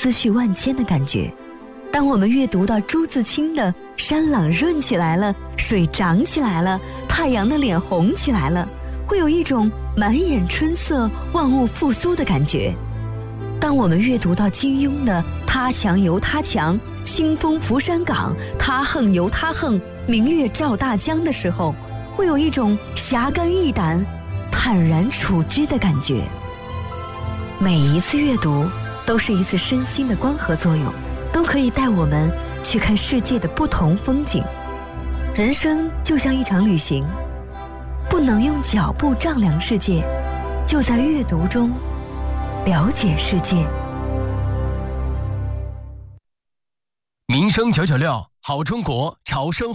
思绪万千的感觉。当我们阅读到朱自清的山朗润起来了，水涨起来了，太阳的脸红起来了，会有一种满眼春色万物复苏的感觉。当我们阅读到金庸的他强由他强，清风拂山岗，他横由他横，明月照大江的时候，会有一种侠肝义胆坦然处之的感觉。每一次阅读都是一次身心的光合作用，都可以带我们去看世界的不同风景。人生就像一场旅行，不能用脚步丈量世界，就在阅读中了解世界。 民生996好中国潮生活。